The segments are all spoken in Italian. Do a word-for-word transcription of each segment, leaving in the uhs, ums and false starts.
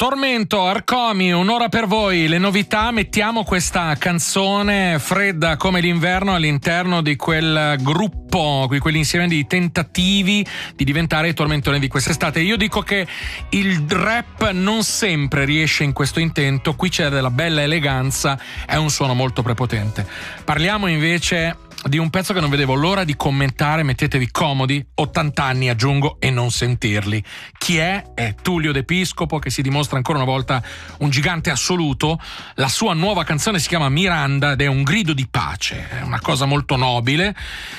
Tormento, Arcomi, un'ora per voi, le novità. Mettiamo questa canzone fredda come l'inverno all'interno di quel gruppo, di quell'insieme di tentativi di diventare i tormentoni di quest'estate. Io dico che il rap non sempre riesce in questo intento, qui c'è della bella eleganza, è un suono molto prepotente. Parliamo invece di un pezzo che non vedevo l'ora di commentare, mettetevi comodi, ottanta anni aggiungo e non sentirli. Chi è? È Tullio D'Episcopo, che si dimostra ancora una volta un gigante assoluto. La sua nuova canzone si chiama Miranda ed è un grido di pace, è una cosa molto nobile.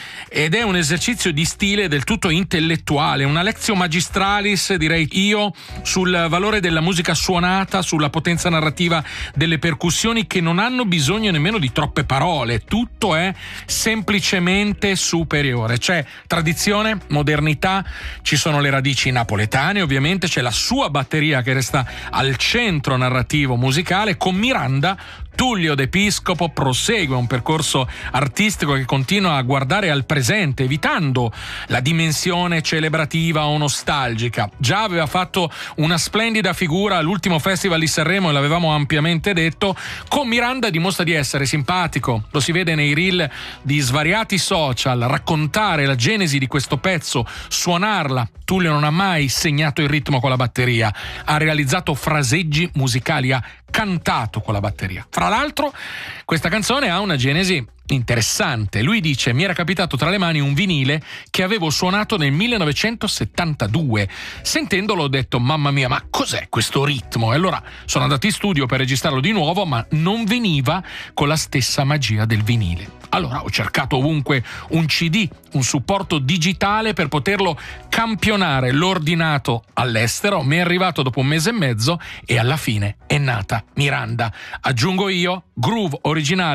Ed è un esercizio di stile del tutto intellettuale, una lectio magistralis, direi io, sul valore della musica suonata, sulla potenza narrativa delle percussioni che non hanno bisogno nemmeno di troppe parole, tutto è semplicemente superiore. C'è tradizione, modernità, ci sono le radici napoletane, ovviamente c'è la sua batteria che resta al centro narrativo musicale. Con Miranda Tullio D'Episcopo prosegue un percorso artistico che continua a guardare al presente, evitando la dimensione celebrativa o nostalgica. Già aveva fatto una splendida figura all'ultimo Festival di Sanremo e l'avevamo ampiamente detto. Con Miranda dimostra di essere simpatico, lo si vede nei reel di svariati social, raccontare la genesi di questo pezzo, suonarla. Tullio non ha mai segnato il ritmo con la batteria, ha realizzato fraseggi musicali, ha cantato con la batteria. Fra l'altro, questa canzone ha una genesi interessante. Lui dice: mi era capitato tra le mani un vinile che avevo suonato nel millenovecentosettantadue. Sentendolo ho detto: mamma mia, ma cos'è questo ritmo? E allora sono andato in studio per registrarlo di nuovo, ma non veniva con la stessa magia del vinile. Allora ho cercato ovunque un C D, un supporto digitale per poterlo campionare. L'ho ordinato all'estero, mi è arrivato dopo un mese e mezzo e alla fine è nata Miranda. Aggiungo io, groove originale